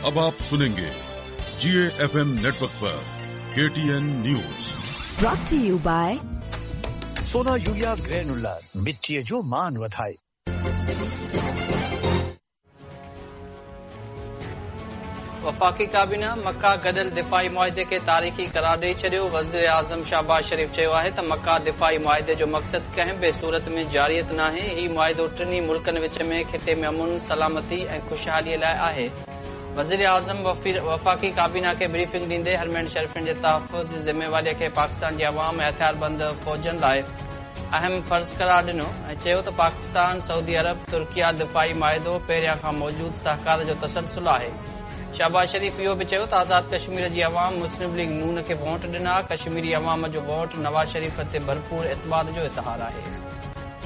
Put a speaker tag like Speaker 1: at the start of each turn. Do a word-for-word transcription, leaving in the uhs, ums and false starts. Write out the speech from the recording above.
Speaker 1: अब आप सुनेंगे जीए FM network पर KTN news.
Speaker 2: Brought to you by
Speaker 3: Sona urea granular मिट्टी जो मान वधाए।
Speaker 4: वफाकी काबीना मक्का गडल दिफाई मुआहिदे खे तारीख़ी करार ॾेई छॾियो। वज़ीर आज़म शहबाज शरीफ़ चयो आहे त मक्का दिफाई मुआहिदे जो मक़सद कंहिं बि सूरत में जारियत नाहे। ही मुआहिदो टिनी मुल्कनि विच में खिते में अमन, सलामती ऐं खुशहालीअ लाइ आहे। वज़ीर आज़म वफ़ाकी काबीना खे ब्रीफिंग ॾींदे हरमैन शरीफ़नि जे तहफ़ुज़ जी ज़िम्मेवारीअ खे पाकिस्तान जी अवाम ऐं हथियारबंद फ़ौजनि लाइ अहम फ़र्ज़ करार ॾिनो ऐं चयो त पाकिस्तान, सऊदी अरब, तुर्किया दिफाई मुआहिदो पहिरियां खां मौजूद सहकार जो तसलसल आहे। शहबाज शरीफ़ इहो बि चयो त आज़ाद कश्मीर जी अवाम मुस्लिम लीग नून खे वोट ॾिना। कश्मीरी अवाम जो वोट नवाज़ शरीफ़ ते भरपूर एतबार जो इज़हार आहे।